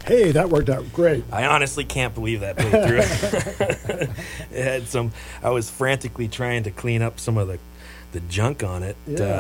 Hey, that worked out great. I honestly can't believe that playthrough. It had some. I was frantically trying to clean up some of the junk on it. Yeah.